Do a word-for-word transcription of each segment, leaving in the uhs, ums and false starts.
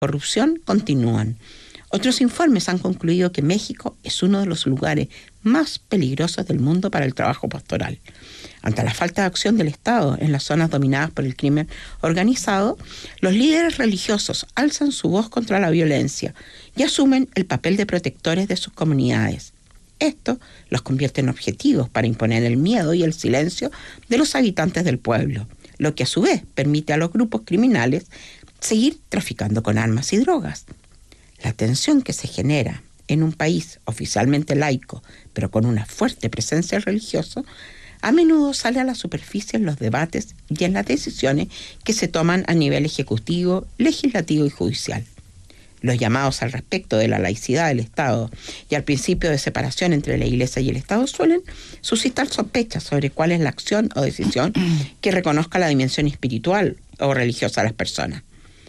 corrupción continúan. Otros informes han concluido que México es uno de los lugares más peligrosos del mundo para el trabajo pastoral. Ante la falta de acción del Estado en las zonas dominadas por el crimen organizado, los líderes religiosos alzan su voz contra la violencia y asumen el papel de protectores de sus comunidades. Esto los convierte en objetivos para imponer el miedo y el silencio de los habitantes del pueblo, lo que a su vez permite a los grupos criminales seguir traficando con armas y drogas. La tensión que se genera en un país oficialmente laico, pero con una fuerte presencia religiosa, a menudo sale a la superficie en los debates y en las decisiones que se toman a nivel ejecutivo, legislativo y judicial. Los llamados al respecto de la laicidad del Estado y al principio de separación entre la Iglesia y el Estado suelen suscitar sospechas sobre cuál es la acción o decisión que reconozca la dimensión espiritual o religiosa de las personas.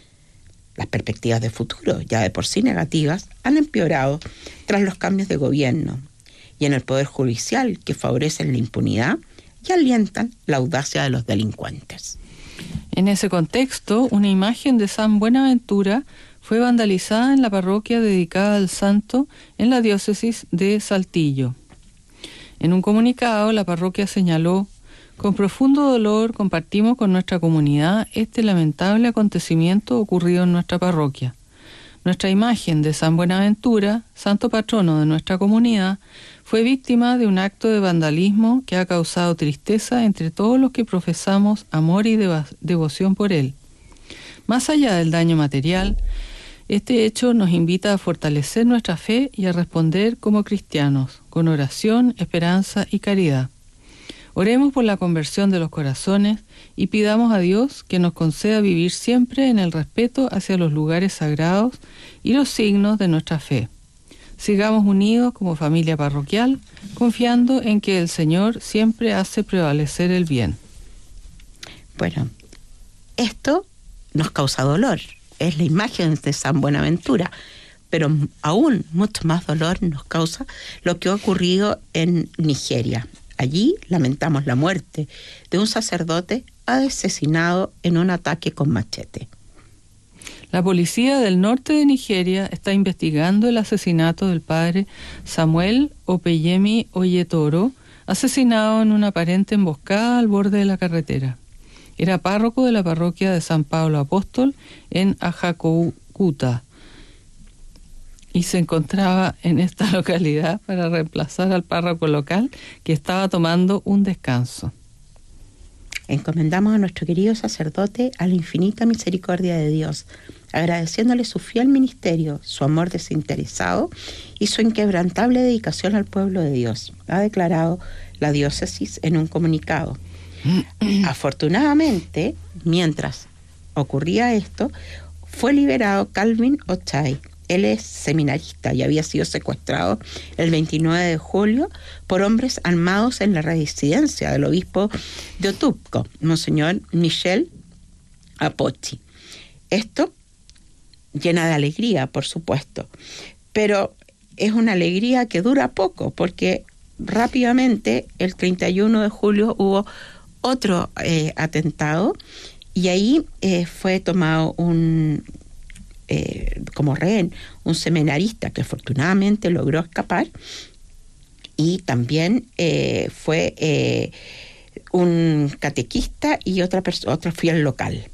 Las perspectivas de futuro, ya de por sí negativas, han empeorado tras los cambios de gobierno y en el Poder Judicial, que favorecen la impunidad y alientan la audacia de los delincuentes. En ese contexto, una imagen de San Buenaventura fue vandalizada en la parroquia dedicada al santo en la diócesis de Saltillo. En un comunicado, la parroquia señaló: con profundo dolor compartimos con nuestra comunidad este lamentable acontecimiento ocurrido en nuestra parroquia. Nuestra imagen de San Buenaventura, santo patrono de nuestra comunidad, fue víctima de un acto de vandalismo que ha causado tristeza entre todos los que profesamos amor y devo- devoción por él. Más allá del daño material, este hecho nos invita a fortalecer nuestra fe y a responder como cristianos, con oración, esperanza y caridad. Oremos por la conversión de los corazones y pidamos a Dios que nos conceda vivir siempre en el respeto hacia los lugares sagrados y los signos de nuestra fe. Sigamos unidos como familia parroquial, confiando en que el Señor siempre hace prevalecer el bien. Bueno, esto nos causa dolor. Es la imagen de San Buenaventura, pero aún mucho más dolor nos causa lo que ha ocurrido en Nigeria. Allí lamentamos la muerte de un sacerdote asesinado en un ataque con machete. La policía del norte de Nigeria está investigando el asesinato del padre Samuel Opeyemi Oyetoro, asesinado en una aparente emboscada al borde de la carretera. Era párroco de la parroquia de San Pablo Apóstol en Ajaokuta y se encontraba en esta localidad para reemplazar al párroco local que estaba tomando un descanso. Encomendamos a nuestro querido sacerdote a la infinita misericordia de Dios, agradeciéndole su fiel ministerio, su amor desinteresado y su inquebrantable dedicación al pueblo de Dios, ha declarado la diócesis en un comunicado. Afortunadamente, mientras ocurría esto, fue liberado Calvin Ochai. Él es seminarista y había sido secuestrado el veintinueve de julio por hombres armados en la residencia del obispo de Otupco, Monseñor Michel Apochi. Esto llena de alegría, por supuesto, pero es una alegría que dura poco, porque rápidamente, el treinta y uno de julio, hubo otro eh, atentado y ahí eh, fue tomado un... Eh, como rehén, un seminarista que afortunadamente logró escapar, y también eh, fue eh, un catequista y otra persona, otro fiel local.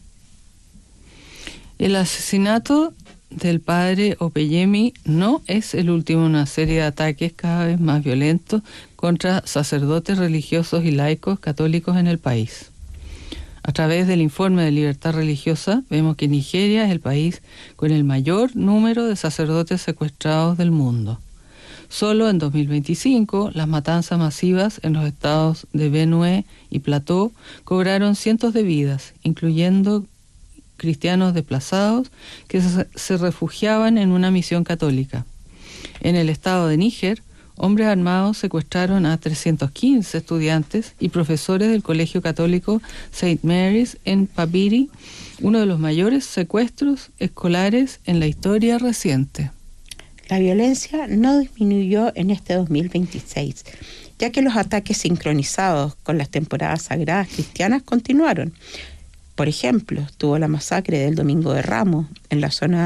El asesinato del padre Opeyemi no es el último en una serie de ataques cada vez más violentos contra sacerdotes religiosos y laicos católicos en el país. A través del informe de libertad religiosa, vemos que Nigeria es el país con el mayor número de sacerdotes secuestrados del mundo. Solo en dos mil veinticinco, las matanzas masivas en los estados de Benue y Plateau cobraron cientos de vidas, incluyendo cristianos desplazados que se refugiaban en una misión católica. En el estado de Níger, hombres armados secuestraron a trescientos quince estudiantes y profesores del Colegio Católico Saint Mary's en Pabiri, uno de los mayores secuestros escolares en la historia reciente. La violencia no disminuyó en este dos mil veintiséis, ya que los ataques sincronizados con las temporadas sagradas cristianas continuaron. Por ejemplo, tuvo la masacre del Domingo de Ramos en la zona